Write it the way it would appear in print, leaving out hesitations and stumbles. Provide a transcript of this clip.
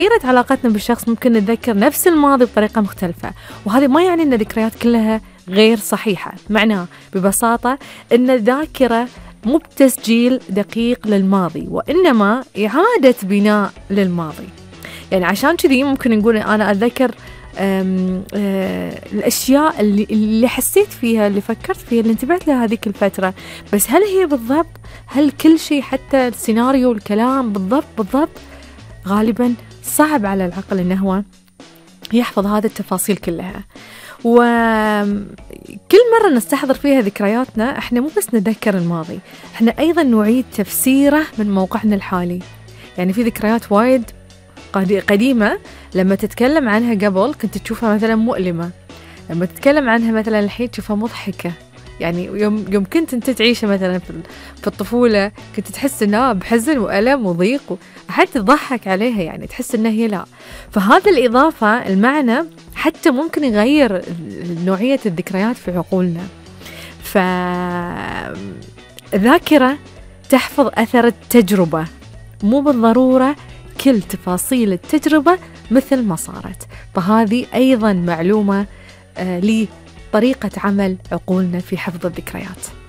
تغيرت علاقتنا بالشخص ممكن نتذكر نفس الماضي بطريقة مختلفة، وهذا ما يعني أن الذكريات كلها غير صحيحة. معناه ببساطة أن الذاكرة مو بتسجيل دقيق للماضي، وإنما إعادة بناء للماضي. يعني عشان كذي ممكن نقول أنا أتذكر الأشياء اللي حسيت فيها، اللي فكرت فيها، اللي انتبهت لها هذيك الفترة، بس هل هي بالضبط؟ هل كل شيء حتى السيناريو والكلام بالضبط؟ غالبا صعب على العقل إنه هو يحفظ هذه التفاصيل كلها. وكل مرة نستحضر فيها ذكرياتنا احنا مو بس نتذكر الماضي، احنا أيضا نعيد تفسيره من موقعنا الحالي. يعني في ذكريات وايد قديمة لما تتكلم عنها قبل كنت تشوفها مثلا مؤلمة، لما تتكلم عنها مثلا الحين تشوفها مضحكة. يعني يوم كنت انت تعيشها مثلا في الطفولة كنت تحس انها بحزن وألم وضيق، حتى تضحك عليها، يعني تحس انها هي لا. فهذا الإضافة المعنى حتى ممكن يغير نوعية الذكريات في عقولنا. فالذاكرة تحفظ أثر التجربة، مو بالضرورة كل تفاصيل التجربة مثل ما صارت. فهذه أيضا معلومة لطريقة عمل عقولنا في حفظ الذكريات.